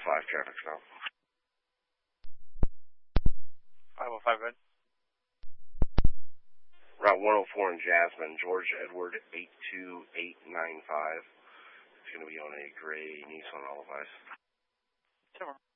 traffic stop. 505, good. Route 104 in Jasmine, George Edward 82895. It's going to be on a gray Nissan Allivice. 10